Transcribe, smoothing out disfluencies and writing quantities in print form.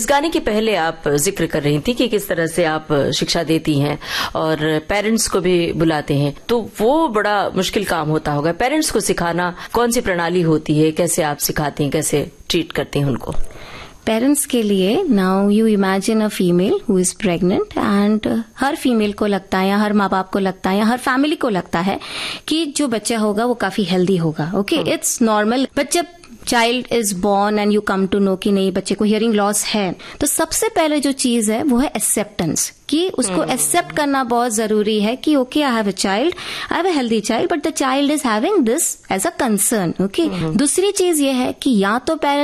इस गाने के पहले आप जिक्र कर रही थी कि किस तरह से आप शिक्षा देती हैं और पेरेंट्स को भी बुलाते हैं, तो वो बड़ा मुश्किल काम होता होगा। पेरेंट्स को सिखाना, कौन सी प्रणाली होती है, कैसे आप सिखाती हैं, कैसे ट्रीट करते हैं उनको? पेरेंट्स के लिए, now you imagine a female who is pregnant and her female को लगता है या हर माँ बाप को लगता है या हर फैमिली को लगता है कि जो बच्चा होगा वो काफी हेल्दी होगा। Okay, it's normal. बट जब child is born and you come to know कि नहीं, बच्चे को हियरिंग लॉस है, तो सबसे पहले जो चीज है वो है एक्सेप्टेंस, कि उसको एक्सेप्ट करना बहुत जरूरी है कि okay, I have a child, I have a healthy child, but the child is having this as a concern. Okay, दूसरी चीज ये है कि या तो पेरेंट्स